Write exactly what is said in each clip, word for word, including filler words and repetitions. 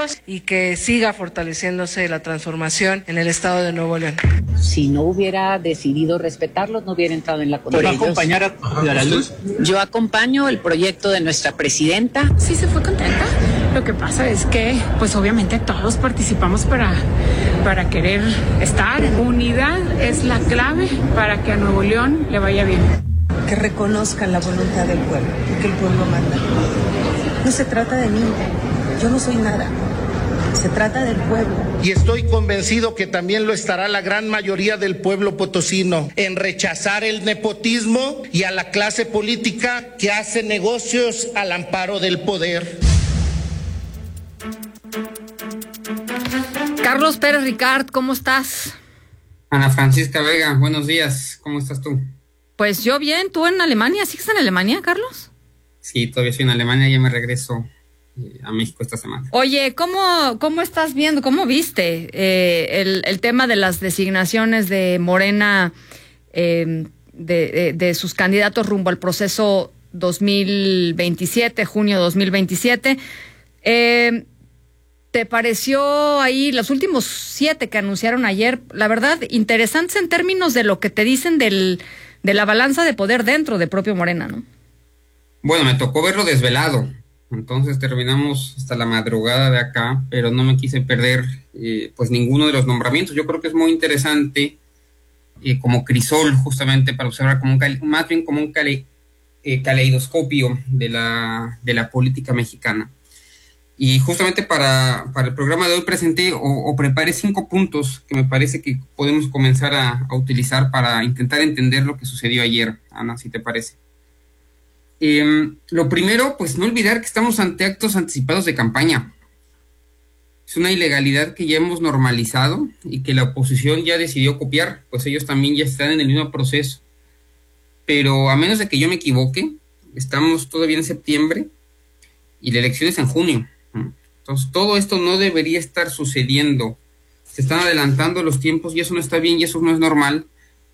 políticos y que siga fortaleciéndose la transformación en el estado de Nuevo León. Si no hubiera decidido respetarlos, no hubiera entrado en la contienda. ¿Va a acompañar a, a la luz? Yo acompaño el proyecto de nuestra presidenta. Sí, se fue contenta. Lo que pasa es que, pues obviamente todos participamos para, para querer estar. Unidad es la clave para que a Nuevo León le vaya bien. Que reconozcan la voluntad del pueblo y que el pueblo manda. No se trata de mí, yo no soy nada. Se trata del pueblo. Y estoy convencido que también lo estará la gran mayoría del pueblo potosino en rechazar el nepotismo y a la clase política que hace negocios al amparo del poder. Carlos Pérez Ricard, ¿cómo estás? Ana Francisca Vega, buenos días, ¿cómo estás tú? Pues yo bien, ¿tú en Alemania? ¿Sigues en Alemania, Carlos? Sí, todavía estoy en Alemania, ya me regreso eh, a México esta semana. Oye, ¿cómo, cómo estás viendo, cómo viste eh, el, el tema de las designaciones de Morena, eh, de, de, de sus candidatos rumbo al proceso dos mil veintisiete, junio dos mil veintisiete? Eh, ¿Te pareció ahí los últimos siete que anunciaron ayer, la verdad, interesantes en términos de lo que te dicen del, de la balanza de poder dentro de propio Morena, ¿no? Bueno, me tocó verlo desvelado, entonces terminamos hasta la madrugada de acá, pero no me quise perder eh, pues ninguno de los nombramientos. Yo creo que es muy interesante eh, como crisol, justamente para observar como un cale, más bien como un cale, eh, caleidoscopio de la, de la política mexicana. Y justamente para, para el programa de hoy presenté o, o preparé cinco puntos que me parece que podemos comenzar a, a utilizar para intentar entender lo que sucedió ayer, Ana, si te parece. Eh, lo primero, pues no olvidar que estamos ante actos anticipados de campaña. Es una ilegalidad que ya hemos normalizado y que la oposición ya decidió copiar, pues ellos también ya están en el mismo proceso. Pero a menos de que yo me equivoque, estamos todavía en septiembre y la elección es en junio. Entonces todo esto no debería estar sucediendo. Se están adelantando los tiempos y eso no está bien y eso no es normal.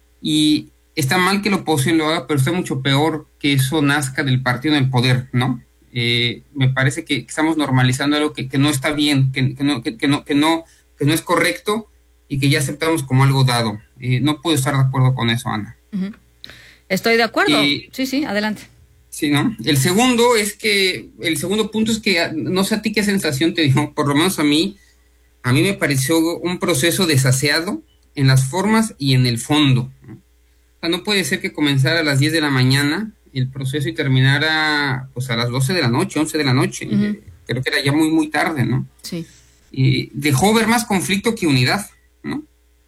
Y está mal que la oposición lo haga, pero está mucho peor que eso nazca del partido en el poder, ¿no? Eh, me parece que estamos normalizando algo que, que no está bien, que, que, no, que, que, no, que, no, que no es correcto y que ya aceptamos como algo dado. Eh, no puedo estar de acuerdo con eso, Ana. Uh-huh. Estoy de acuerdo. Y, sí, sí, adelante. Sí, ¿no? El segundo es que, el segundo punto es que, no sé a ti qué sensación te dio, por lo menos a mí, a mí me pareció un proceso desaseado en las formas y en el fondo, ¿no? O sea, no puede ser que comenzara a las diez de la mañana el proceso y terminara pues a las doce de la noche, once de la noche. Uh-huh. Creo que era ya muy, muy tarde, ¿no? Sí. Y dejó ver más conflicto que unidad, ¿no?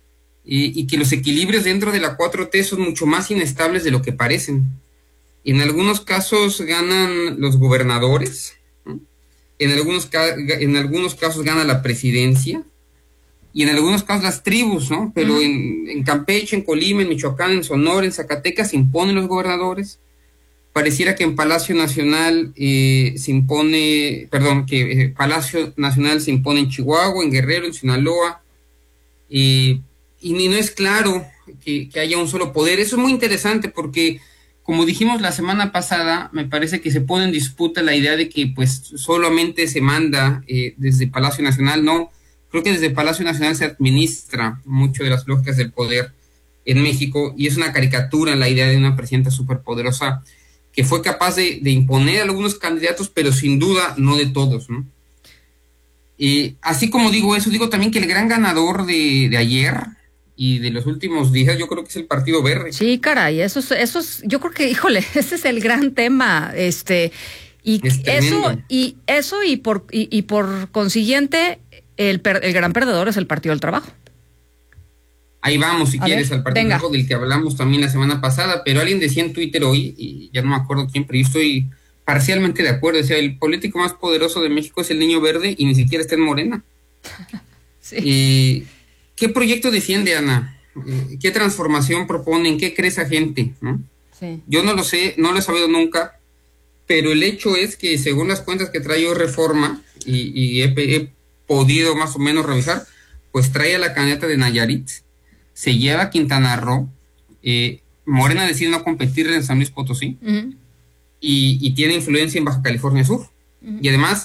Y, y que los equilibrios dentro de la cuatro T son mucho más inestables de lo que parecen. En algunos casos ganan los gobernadores, ¿no? en, algunos ca- en algunos casos gana la presidencia, y en algunos casos las tribus, ¿no? Pero uh-huh. en, en Campeche, en Colima, en Michoacán, en Sonora, en Zacatecas se imponen los gobernadores. Pareciera que en Palacio Nacional eh, se impone, perdón, que eh, Palacio Nacional se impone en Chihuahua, en Guerrero, en Sinaloa, eh, y ni no es claro que, que haya un solo poder. Eso es muy interesante porque, como dijimos la semana pasada, me parece que se pone en disputa la idea de que pues solamente se manda eh, desde Palacio Nacional. No, creo que desde Palacio Nacional se administra mucho de las lógicas del poder en México, y es una caricatura la idea de una presidenta superpoderosa que fue capaz de, de imponer a algunos candidatos, pero sin duda no de todos, ¿no? Y así como digo eso, digo también que el gran ganador de, de ayer y de los últimos días, yo creo que es el Partido Verde. Sí, caray, eso es, eso es, yo creo que, híjole, ese es el gran tema, este, y eso, y eso, y por, y, y por consiguiente, el, per, el gran perdedor es el Partido del Trabajo. Ahí vamos, si a quieres, ver, al Partido del Trabajo, del que hablamos también la semana pasada, pero alguien decía en Twitter hoy, y ya no me acuerdo quién, pero yo estoy parcialmente de acuerdo, decía, el político más poderoso de México es el Niño Verde y ni siquiera está en Morena. Sí. Eh, ¿Qué proyecto defiende, Ana? Eh, ¿Qué transformación proponen? ¿Qué cree esa gente? ¿No? Sí. Yo no lo sé, no lo he sabido nunca, pero el hecho es que según las cuentas que trae Reforma, y, y he, he podido más o menos revisar, pues trae a la candidata de Nayarit, se lleva a Quintana Roo, eh, Morena decide no competir en San Luis Potosí, uh-huh. y, y tiene influencia en Baja California Sur, uh-huh. y además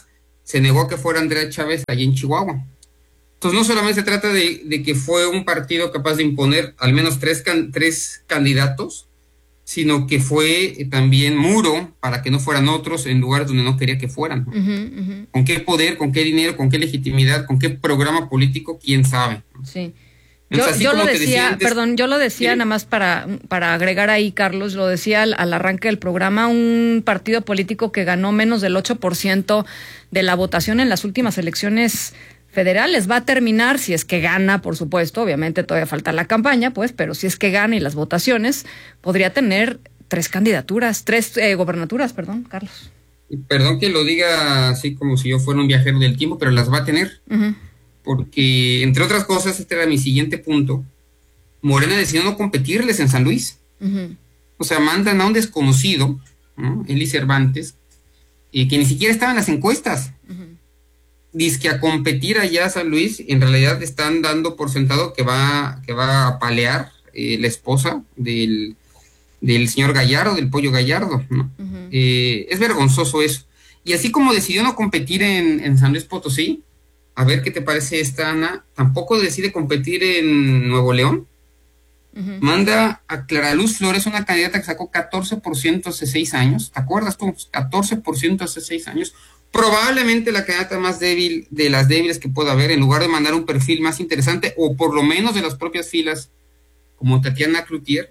se negó a que fuera Andrea Chávez allí en Chihuahua. Entonces no solamente se trata de, de que fue un partido capaz de imponer al menos tres, can, tres candidatos, sino que fue eh, también muro para que no fueran otros en lugares donde no quería que fueran. Uh-huh, uh-huh. ¿Con qué poder, con qué dinero, con qué legitimidad, con qué programa político? ¿Quién sabe? Sí. Yo, yo lo decía, decía antes, perdón, yo lo decía ¿sí? nada más para, para agregar ahí, Carlos, lo decía al, al arranque del programa, un partido político que ganó menos del ocho por ciento de la votación en las últimas elecciones federales. Va a terminar, si es que gana, por supuesto, obviamente todavía falta la campaña, pues, pero si es que gana y las votaciones, podría tener tres candidaturas, tres eh, gobernaturas, perdón, Carlos. Perdón que lo diga así como si yo fuera un viajero del tiempo, pero las va a tener. Uh-huh. Porque, entre otras cosas, este era mi siguiente punto, Morena decidió no competirles en San Luis. Uh-huh. O sea, mandan a un desconocido, ¿no? Eli Cervantes, eh, que ni siquiera estaba en las encuestas. Uh-huh. Dice a competir allá a San Luis, en realidad están dando por sentado que va, que va a palear eh, la esposa del, del señor Gallardo, del Pollo Gallardo, ¿no? Uh-huh. Eh, es vergonzoso eso. Y así como decidió no competir en, en San Luis Potosí, a ver qué te parece esta, Ana, tampoco decide competir en Nuevo León. Uh-huh. Manda a Clara Luz Flores, una candidata que sacó catorce por ciento hace seis años. ¿Te acuerdas tú? catorce por ciento hace seis años. Probablemente la candidata más débil de las débiles que pueda haber, en lugar de mandar un perfil más interesante, o por lo menos de las propias filas, como Tatiana Cloutier.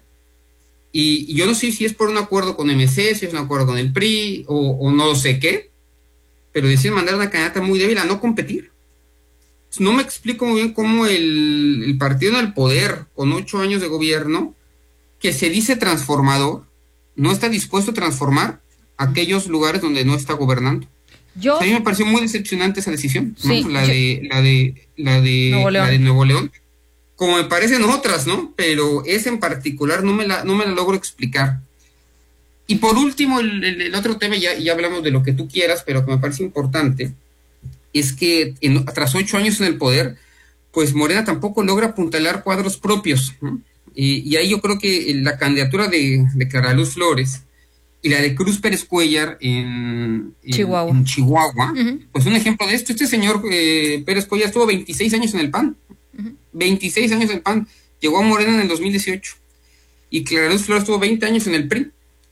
Y, y yo no sé si es por un acuerdo con M C, si es un acuerdo con el P R I, o, o no sé qué, pero deciden mandar a una candidata muy débil a no competir. No me explico muy bien cómo el, el partido en el poder, con ocho años de gobierno, que se dice transformador, no está dispuesto a transformar aquellos lugares donde no está gobernando. Yo, o sea, a mí me pareció muy decepcionante esa decisión, sí, ¿no? la, yo, de, la de la de Nuevo León. La de Nuevo León, como me parecen otras, ¿no? Pero esa en particular no me la, no me la logro explicar. Y por último, el, el, el otro tema, ya, ya hablamos de lo que tú quieras, pero que me parece importante, es que en, tras ocho años en el poder, pues Morena tampoco logra apuntalar cuadros propios, ¿no? Y, y ahí yo creo que la candidatura de, de Clara Luz Flores y la de Cruz Pérez Cuellar en, en Chihuahua, en Chihuahua uh-huh. pues un ejemplo de esto. Este señor eh, Pérez Cuellar estuvo veintiséis años en el P A N, uh-huh. veintiséis años en el P A N, llegó a Morena en el dos mil dieciocho, y Clara Luz Flores estuvo veinte años en el P R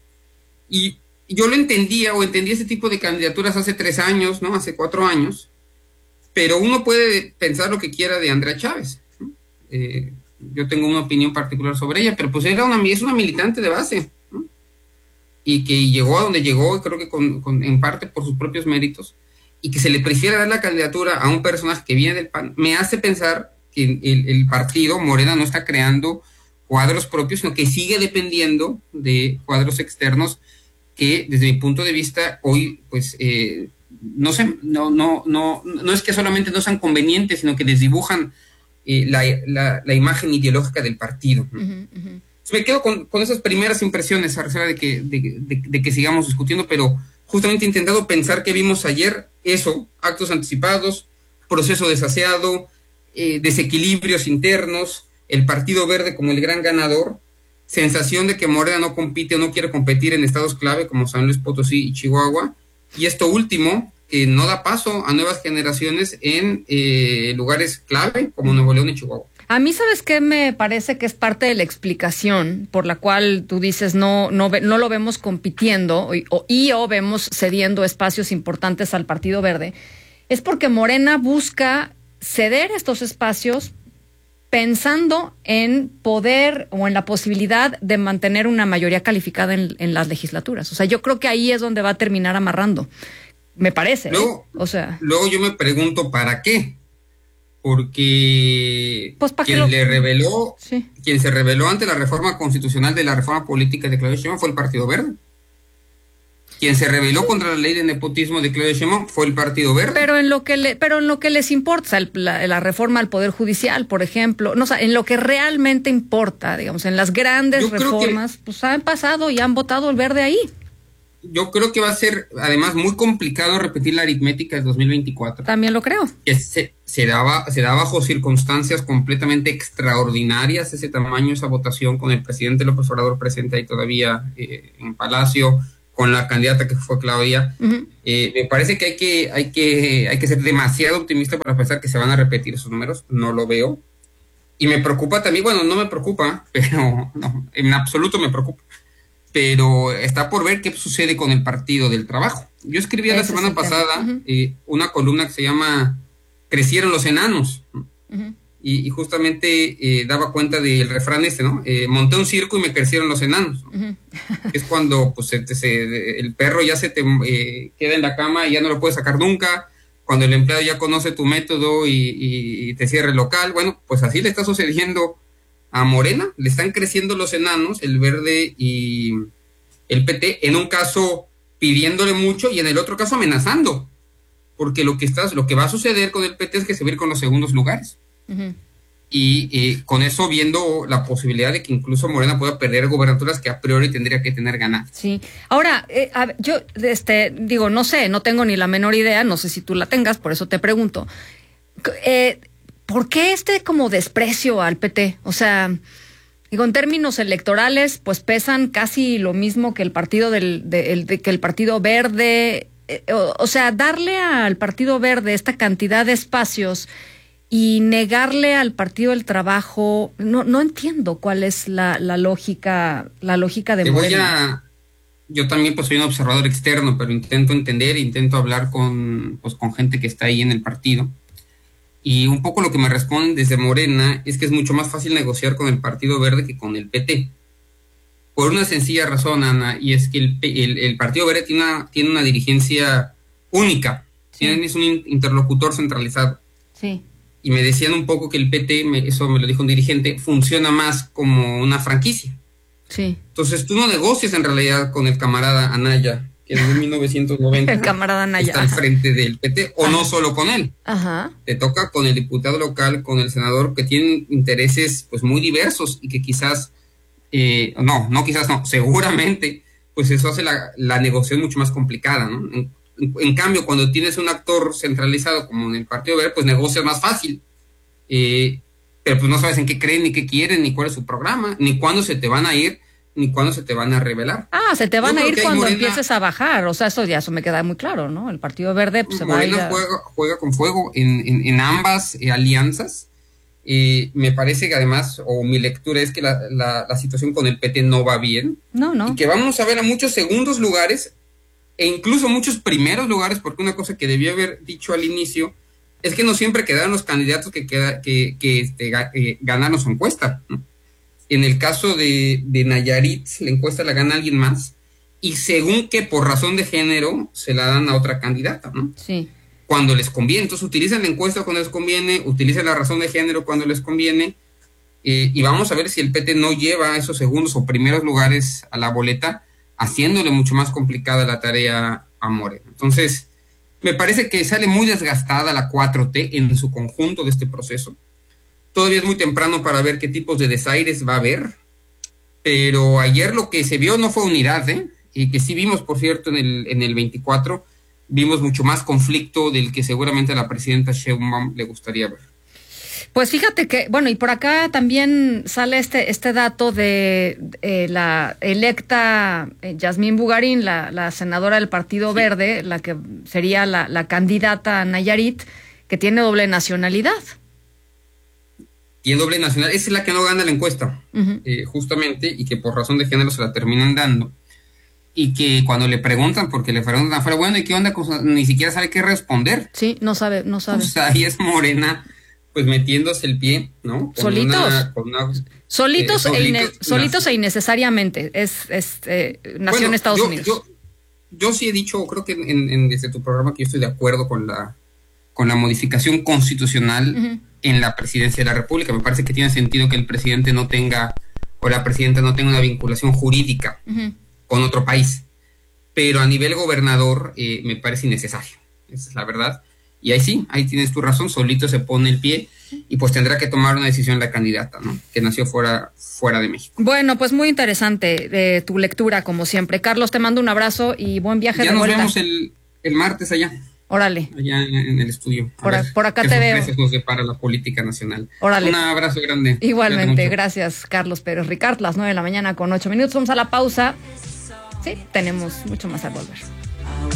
I, y yo lo entendía, o entendía ese tipo de candidaturas hace tres años, ¿no? Hace cuatro años, pero uno puede pensar lo que quiera de Andrea Chávez, ¿no? Eh, yo tengo una opinión particular sobre ella, pero pues era una, es una militante de base, ¿no? Y que llegó a donde llegó, creo que con, con, en parte por sus propios méritos, y que se le prefiera dar la candidatura a un personaje que viene del P A N, me hace pensar que el, el partido Morena no está creando cuadros propios, sino que sigue dependiendo de cuadros externos que, desde mi punto de vista, hoy, pues, eh, no sé, no, no, no, no es que solamente no sean convenientes, sino que desdibujan eh, la, la, la imagen ideológica del partido, ¿no? Uh-huh, uh-huh. Me quedo con, con esas primeras impresiones, a reserva de que, de, de, de que sigamos discutiendo, pero justamente he intentado pensar que vimos ayer eso, actos anticipados, proceso desaseado, eh, desequilibrios internos, el Partido Verde como el gran ganador, sensación de que Morena no compite o no quiere competir en estados clave como San Luis Potosí y Chihuahua, y esto último, que no da paso a nuevas generaciones en eh, lugares clave como Nuevo León y Chihuahua. A mí, ¿sabes qué? Me parece que es parte de la explicación por la cual tú dices no no, ve, no lo vemos compitiendo o, o, y o vemos cediendo espacios importantes al Partido Verde. Es porque Morena busca ceder estos espacios pensando en poder o en la posibilidad de mantener una mayoría calificada en, en las legislaturas. O sea, yo creo que ahí es donde va a terminar amarrando. Me parece. Luego, ¿eh? O sea, luego yo me pregunto, ¿para qué? Porque pues quien lo... le reveló, sí. quien se reveló ante la reforma constitucional de la reforma política de Claudia Sheinbaum fue el Partido Verde. Quien se rebeló sí. contra la ley de nepotismo de Claudia Sheinbaum fue el Partido Verde. Pero en lo que le, pero en lo que les importa, o sea, la, la reforma al Poder Judicial, por ejemplo, no, o sea, en lo que realmente importa, digamos, en las grandes yo reformas, que, pues han pasado y han votado el Verde ahí. Yo creo que va a ser, además, muy complicado repetir la aritmética del dos mil veinticuatro. También lo creo. Que se, se, daba, se da bajo circunstancias completamente extraordinarias ese tamaño, esa votación, con el presidente López Obrador presente ahí todavía eh, en Palacio, con la candidata que fue Claudia. Uh-huh. Eh, me parece que hay que, hay que hay que ser demasiado optimista para pensar que se van a repetir esos números, no lo veo. Y me preocupa también, bueno, no me preocupa, pero no, en absoluto me preocupa, pero está por ver qué sucede con el Partido del Trabajo. Yo escribí la semana pasada uh-huh. eh, una columna que se llama Crecieron los enanos, uh-huh. y, y justamente eh, daba cuenta del refrán este, ¿no? Eh, monté un circo y me crecieron los enanos, ¿no? Uh-huh. Es cuando pues se, se, el perro ya se te eh, queda en la cama y ya no lo puedes sacar nunca, cuando el empleado ya conoce tu método y, y, y te cierra el local. Bueno, pues así le está sucediendo a Morena, le están creciendo los enanos, el Verde y el P T, en un caso pidiéndole mucho y en el otro caso amenazando, porque lo que estás, lo que va a suceder con el P T es que se va a ir con los segundos lugares. Uh-huh. Y eh, con eso viendo la posibilidad de que incluso Morena pueda perder gobernaturas que a priori tendría que tener ganadas. Sí. Ahora, eh, a ver, yo este, digo, no sé, no tengo ni la menor idea, no sé si tú la tengas, por eso te pregunto. Eh, ¿Por qué este como desprecio al P T? O sea, digo, en términos electorales, pues pesan casi lo mismo que el partido del, de, el, de, que el Partido Verde. Eh, o, o sea, darle al Partido Verde esta cantidad de espacios y negarle al Partido del Trabajo, no, no entiendo cuál es la, la lógica, la lógica de Te Morena. Voy a, yo también pues soy un observador externo, pero intento entender, intento hablar con, pues, con gente que está ahí en el partido. Y un poco lo que me responden desde Morena es que es mucho más fácil negociar con el Partido Verde que con el P T. Por una sencilla razón, Ana, y es que el, el, el Partido Verde tiene una, tiene una dirigencia única, sí. Tiene, es un interlocutor centralizado. Sí. Y me decían un poco que el P T, me, eso me lo dijo un dirigente, funciona más como una franquicia. Sí. Entonces tú no negocias en realidad con el camarada Anaya, que en mil novecientos noventa el camarada Anaya está al frente del P T, o Ajá. no solo con él. Ajá. Te toca con el diputado local, con el senador, que tienen intereses pues muy diversos y que quizás, eh, no, no quizás no, seguramente, pues eso hace la, la negociación mucho más complicada, ¿no? En, En, en cambio, cuando tienes un actor centralizado como en el Partido Verde, pues negocias más fácil, eh, pero pues no sabes en qué creen, ni qué quieren, ni cuál es su programa, ni cuándo se te van a ir, ni cuándo se te van a revelar. Ah, se te van Yo a ir cuando Morena, empieces a bajar, o sea, eso ya eso me queda muy claro, ¿no? El Partido Verde pues, se va a ir a... juega, juega con fuego en, en, en ambas eh, alianzas. Eh, me parece que además, o mi lectura es que la, la, la situación con el P T no va bien. No, no. Y que vamos a ver a muchos segundos lugares e incluso muchos primeros lugares, porque una cosa que debí haber dicho al inicio es que no siempre quedaron los candidatos que, queda, que, que este, eh, ganaron su encuesta, ¿no? En el caso de, de Nayarit, la encuesta la gana alguien más, y según que por razón de género se la dan a otra candidata, ¿no? Sí. Cuando les conviene. Entonces utilizan la encuesta cuando les conviene, utilizan la razón de género cuando les conviene, eh, y vamos a ver si el P T no lleva esos segundos o primeros lugares a la boleta, haciéndole mucho más complicada la tarea a Morena. Entonces, me parece que sale muy desgastada la cuatro T en su conjunto de este proceso. Todavía es muy temprano para ver qué tipos de desaires va a haber, pero ayer lo que se vio no fue unidad, ¿eh? Y que sí vimos, por cierto, en el, en el veinticuatro, vimos mucho más conflicto del que seguramente a la presidenta Sheinbaum le gustaría ver. Pues fíjate que, bueno, y por acá también sale este este dato de eh, la electa eh, Yasmín Bugarín, la, la senadora del Partido sí. Verde, la que sería la, la candidata a Nayarit, que tiene doble nacionalidad. Tiene doble nacionalidad, esa es la que no gana la encuesta, uh-huh. eh, justamente, y que por razón de género se la terminan dando. Y que cuando le preguntan, porque le preguntan afuera, bueno, ¿y qué onda? Ni siquiera sabe qué responder. Sí, no sabe, no sabe. Pues ahí es Morena, pues metiéndose el pie, ¿no? Con solitos. Una, con una, solitos, eh, e ine- solitos, solitos e innecesariamente. Es, es eh, nació bueno, en Estados yo, Unidos. Yo, yo sí he dicho, creo que en, en, desde tu programa, que yo estoy de acuerdo con la, con la modificación constitucional uh-huh. en la presidencia de la República. Me parece que tiene sentido que el presidente no tenga, o la presidenta no tenga una vinculación jurídica uh-huh. con otro país. Pero a nivel gobernador eh, me parece innecesario. Esa es la verdad. Y ahí sí, ahí tienes tu razón, solito se pone el pie y pues tendrá que tomar una decisión la candidata, ¿no? Que nació fuera, fuera de México. Bueno, pues muy interesante eh, tu lectura, como siempre. Carlos, te mando un abrazo y buen viaje ya de vuelta. Ya nos vemos el, el martes allá. Órale. Allá en, en el estudio. A por, ver, por acá te veo. Gracias nos depara la política nacional. Órale. Un abrazo grande. Igualmente, gracias Carlos Pérez Ricard, las nueve de la mañana con ocho minutos. Vamos a la pausa. sí, tenemos mucho más al volver.